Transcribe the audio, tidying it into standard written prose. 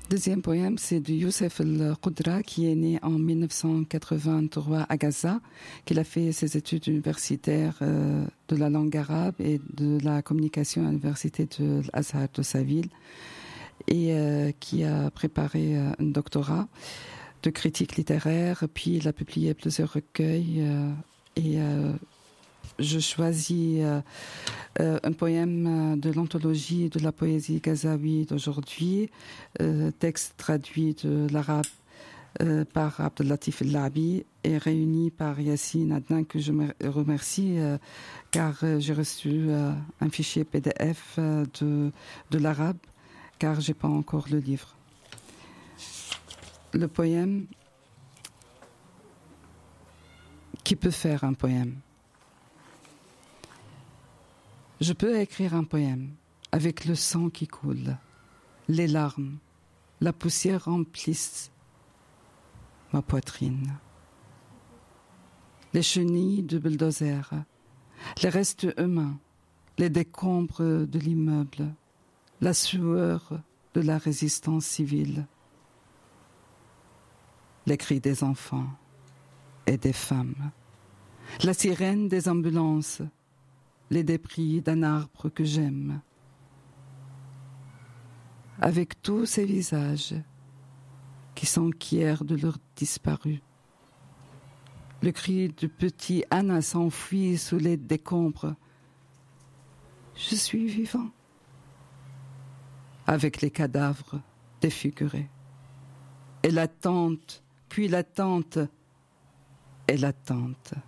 Deuxième poème, c'est de Youssef El-Qudra, qui est né en 1983 à Gaza, qui a fait ses études universitaires de la langue arabe et de la communication à l'université de l'Azhar de sa ville, et qui a préparé un doctorat de critique littéraire, puis il a publié plusieurs recueils je choisis un poème de l'anthologie de la poésie gazaoui d'aujourd'hui, texte traduit de l'arabe par Abdellatif El-Laabi et réuni par Yassine Adnan, que je remercie car j'ai reçu un fichier PDF de l'arabe, car j'ai pas encore le livre. Le poème, qui peut faire un poème? Je peux écrire un poème avec le sang qui coule, les larmes, la poussière remplissent ma poitrine. Les chenilles de bulldozer, les restes humains, les décombres de l'immeuble, la sueur de la résistance civile, les cris des enfants et des femmes, la sirène des ambulances, les débris d'un arbre que j'aime. Avec tous ces visages qui s'enquièrent de leurs disparus, le cri du petit Anna s'enfuit sous les décombres. Je suis vivant. Avec les cadavres défigurés. Et l'attente, puis l'attente, et l'attente.